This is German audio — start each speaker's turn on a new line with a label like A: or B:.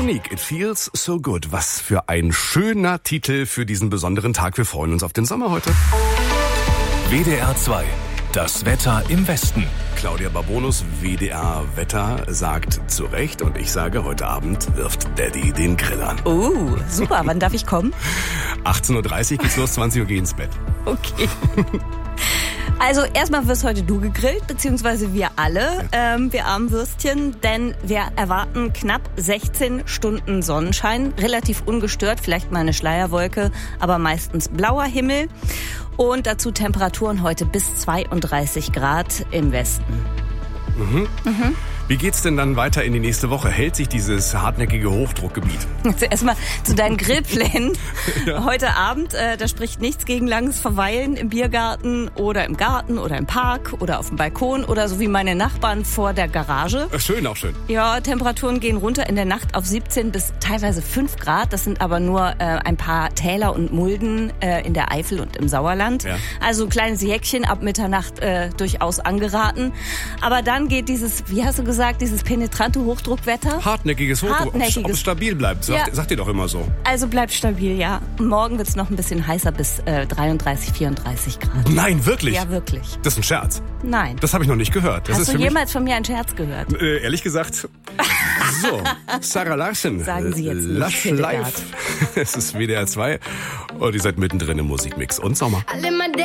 A: Unique, it feels so good. Was für ein schöner Titel für diesen besonderen Tag. Wir freuen uns auf den Sommer heute.
B: WDR 2, das Wetter im Westen.
A: Claudia Barbonus, WDR-Wetter, sagt zu Recht und ich sage, heute Abend wirft Daddy den Grill an.
C: Oh, super. Wann darf ich kommen?
A: 18.30 Uhr geht's los, 20 Uhr geh ins Bett.
C: Okay. Also erstmal wirst heute du gegrillt, beziehungsweise wir alle, wir armen Würstchen, denn wir erwarten knapp 16 Stunden Sonnenschein, relativ ungestört, vielleicht mal eine Schleierwolke, aber meistens blauer Himmel und dazu Temperaturen heute bis 32 Grad im Westen.
A: Wie geht's denn dann weiter in die nächste Woche? Hält sich dieses hartnäckige Hochdruckgebiet?
C: Also erstmal zu deinen Grillplänen.
A: Ja.
C: Heute Abend, da spricht nichts gegen langes Verweilen im Biergarten oder im Garten oder im Park oder auf dem Balkon oder so wie meine Nachbarn vor der Garage.
A: Schön, auch schön.
C: Ja, Temperaturen gehen runter in der Nacht auf 17 bis teilweise 5 Grad. Das sind aber nur ein paar Täler und Mulden in der Eifel und im Sauerland.
A: Ja.
C: Also ein kleines Jäckchen ab Mitternacht durchaus angeraten. Aber dann geht dieses, wie hast du gesagt, dieses penetrante Hochdruckwetter.
A: Hartnäckiges Hochdruck. Ob es stabil bleibt, sagt ihr doch immer so.
C: Also bleibt stabil, ja. Morgen wird's noch ein bisschen heißer bis 33, 34 Grad.
A: Nein, wirklich?
C: Ja, wirklich.
A: Das ist ein Scherz.
C: Nein.
A: Das habe ich noch nicht gehört. Das
C: Hast
A: ist
C: du
A: für
C: jemals von mir einen Scherz gehört?
A: mich, ehrlich gesagt, so, Sarah Larsen.
C: Sagen Sie jetzt nicht,
A: Lush
C: Hildegard.
A: Live. Es ist WDR 2 und ihr seid mittendrin im Musikmix und Sommer.